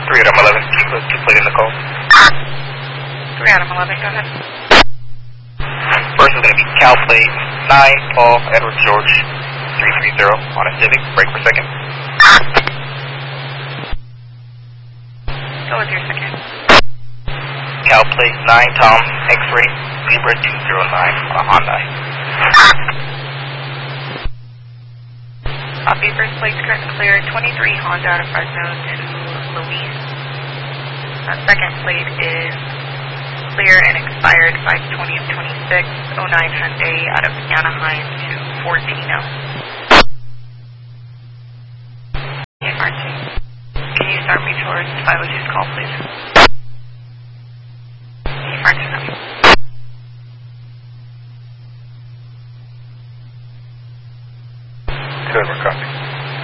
3 Adam 11, keep playing the call. 3 Adam 11, go ahead. First is going to be Cal plate 9, Paul, Edward George, 330 on a Civic. Break per second. Go with your second. Cal plate 9, Tom, X-ray, Zebra 209 on a Honda. Copy, first plate's current and clear, 23 Honda out of Fresno to Luis. Second plate is clear and expired 5/20 of 26, 09 Hyundai out of Anaheim to Fortino. Yeah, Martin. Can you start me towards 502's call, please?